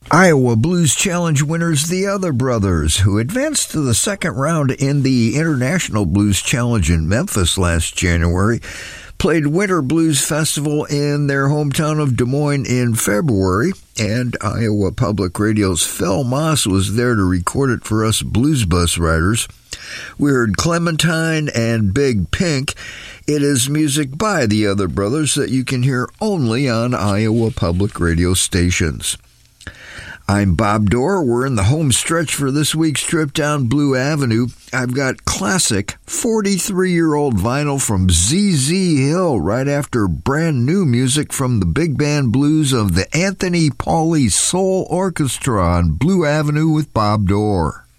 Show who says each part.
Speaker 1: Iowa Blues Challenge winners the Other Brothers, who advanced to the second round in the International Blues Challenge in Memphis last January, played Winter Blues Festival in their hometown of Des Moines in February, and Iowa Public Radio's Phil Moss was there to record it for us Blues Bus riders. We heard Clementine and Big Pink. It is music by the Other Brothers that you can hear only on Iowa Public Radio stations. I'm Bob Dorr. We're in the home stretch for this week's trip down Blue Avenue. I've got classic 43-year-old vinyl from ZZ Hill right after brand new music from the big band blues of the Anthony Pauley Soul Orchestra on Blue Avenue with Bob Dorr.